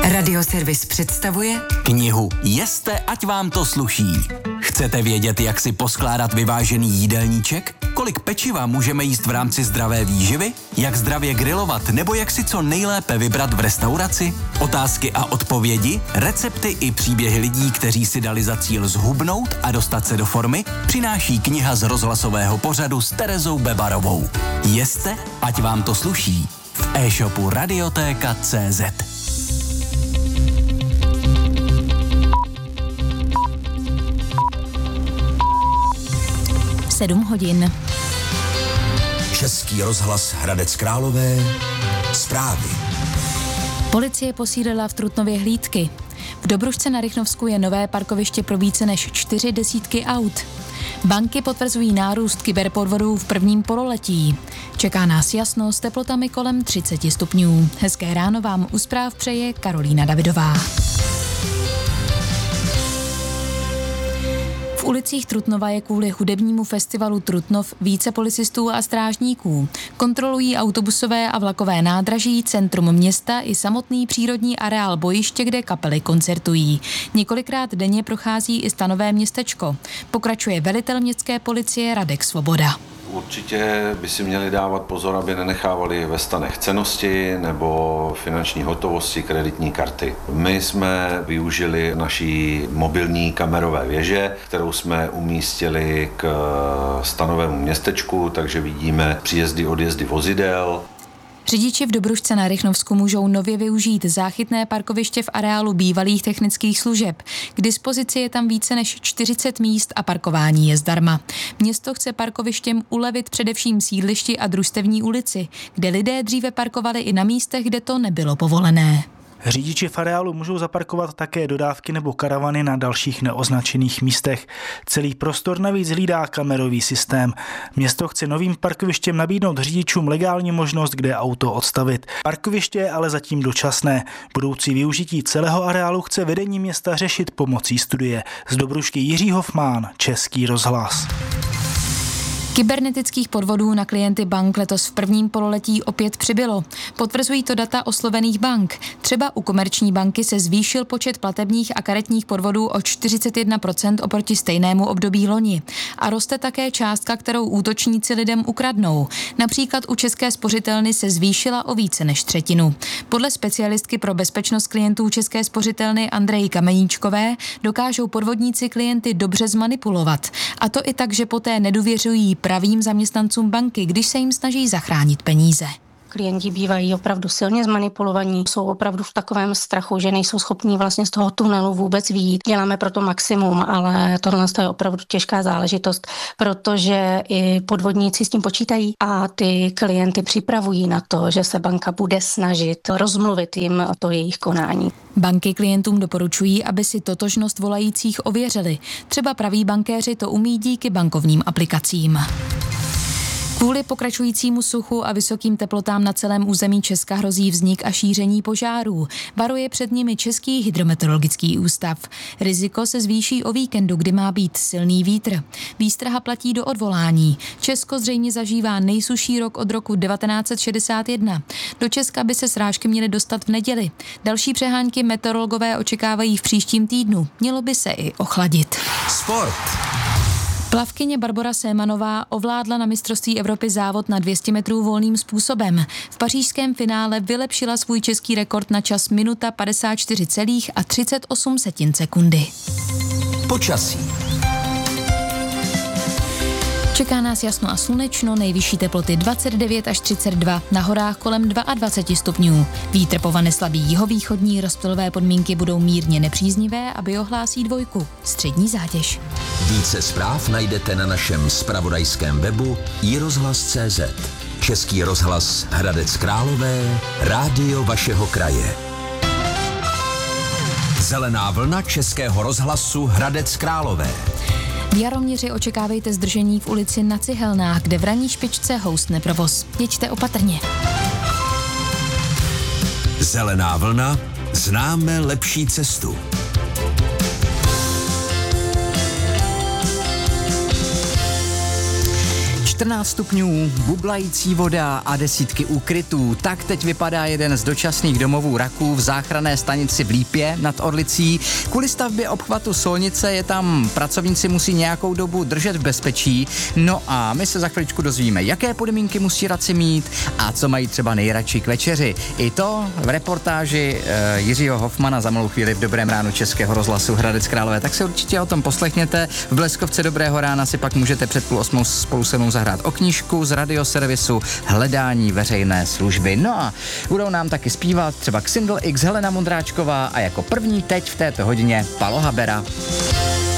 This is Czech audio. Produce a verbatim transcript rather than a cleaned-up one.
Radioservis představuje knihu Jeste, ať vám to sluší. Chcete vědět, jak si poskládat vyvážený jídelníček? Kolik pečiva můžeme jíst v rámci zdravé výživy? Jak zdravě grilovat nebo jak si co nejlépe vybrat v restauraci? Otázky a odpovědi, recepty i příběhy lidí, kteří si dali za cíl zhubnout a dostat se do formy, přináší kniha z rozhlasového pořadu s Terezou Bebarovou. Jeste, ať vám to sluší. V e-shopu Radiotéka tečka cé zet. Sedm hodin. Český rozhlas Hradec Králové. Zprávy. Policie posílila v Trutnově hlídky. V Dobrušce na Rychnovsku je nové parkoviště pro více než čtyři desítky aut. Banky potvrzují nárůst kyberpodvodů v prvním pololetí. Čeká nás jasno s teplotami kolem třicet stupňů. Hezké ráno vám u zpráv přeje Karolína Davidová. V ulicích Trutnova je kvůli hudebnímu festivalu Trutnov více policistů a strážníků. Kontrolují autobusové a vlakové nádraží, centrum města i samotný přírodní areál bojiště, kde kapely koncertují. Několikrát denně prochází i stanové městečko. Pokračuje velitel městské policie Radek Svoboda. Určitě by si měli dávat pozor, aby nenechávali ve stanech cennosti nebo finanční hotovosti, kreditní karty. My jsme využili naší mobilní kamerové věže, kterou jsme umístili k stanovému městečku, takže vidíme příjezdy, odjezdy vozidel. Řidiči v Dobrušce na Rychnovsku můžou nově využít záchytné parkoviště v areálu bývalých technických služeb. K dispozici je tam více než čtyřicet míst a parkování je zdarma. Město chce parkovištěm ulevit především sídlišti a Družstevní ulici, kde lidé dříve parkovali i na místech, kde to nebylo povolené. Řidiči v areálu můžou zaparkovat také dodávky nebo karavany na dalších neoznačených místech. Celý prostor navíc hlídá kamerový systém. Město chce novým parkovištěm nabídnout řidičům legální možnost, kde auto odstavit. Parkoviště je ale zatím dočasné. Budoucí využití celého areálu chce vedení města řešit pomocí studie. Z Dobrušky Jiří Hofmán, Český rozhlas. Kybernetických podvodů na klienty bank letos v prvním pololetí opět přibylo. Potvrzují to data oslovených bank. Třeba u Komerční banky se zvýšil počet platebních a karetních podvodů o čtyřicet jedna procent oproti stejnému období loni. A roste také částka, kterou útočníci lidem ukradnou. Například u České spořitelny se zvýšila o více než třetinu. Podle specialistky pro bezpečnost klientů České spořitelny Andreji Kameníčkové dokážou podvodníci klienty dobře zmanipulovat. A to i tak, že poté nedůvěřují pravým zaměstnancům banky, když se jim snaží zachránit peníze. Klienti bývají opravdu silně zmanipulovaní, jsou opravdu v takovém strachu, že nejsou schopní vlastně z toho tunelu vůbec vyjít. Děláme proto maximum, ale tohle je opravdu těžká záležitost, protože i podvodníci s tím počítají a ty klienty připravují na to, že se banka bude snažit rozmluvit jim to jejich konání. Banky klientům doporučují, aby si totožnost volajících ověřili. Třeba praví bankéři to umí díky bankovním aplikacím. Kvůli pokračujícímu suchu a vysokým teplotám na celém území Česka hrozí vznik a šíření požárů. Varuje před nimi Český hydrometeorologický ústav. Riziko se zvýší o víkendu, kdy má být silný vítr. Výstraha platí do odvolání. Česko zřejmě zažívá nejsušší rok od roku devatenáct set šedesát jedna. Do Česka by se srážky měly dostat v neděli. Další přehánky meteorologové očekávají v příštím týdnu. Mělo by se i ochladit. Sport. Plavkyně Barbora Sémanová ovládla na mistrovství Evropy závod na dvě stě metrů volným způsobem. V pařížském finále vylepšila svůj český rekord na čas minuta padesát čtyři celá třicet osm sekundy. Počasí. Čeká nás jasno a slunečno, nejvyšší teploty dvacet devět až třicet dva, na horách kolem dvacet dva stupňů. Vítr povane slabý jihovýchodní, rozptylové podmínky budou mírně nepříznivé a biohlásí dvojku. Střední zátěž. Více zpráv najdete na našem zpravodajském webu i rozhlas tečka cé zet. Český rozhlas Hradec Králové, rádio vašeho kraje. Zelená vlna Českého rozhlasu Hradec Králové. V Jaroměři očekávejte zdržení v ulici Na Cihelnách, kde v ranní špičce houstne provoz. Jeďte opatrně. Zelená vlna, známe lepší cestu. čtrnáct stupňů, bublající voda a desítky úkrytů. Tak teď vypadá jeden z dočasných domovů raků v záchranné stanici v Lípě nad Orlicí. Kvůli stavbě obchvatu Solnice je tam pracovníci musí nějakou dobu držet v bezpečí. No a my se za chviličku dozvíme, jaké podmínky musí radci mít a co mají třeba nejradši k večeři. I to v reportáži e, Jiřího Hofmana za malou chvíli v Dobrém ránu Českého rozhlasu Hradec Králové. Tak se určitě o tom poslechněte. V Bleskovce Dobrého rána si pak můžete před půl osmou spolu se mnou zahrát o knížku z radioservisu Hledání veřejné služby. No a budou nám taky zpívat třeba Xindl X, Helena Mondráčková a jako první teď v této hodině Palo Habera.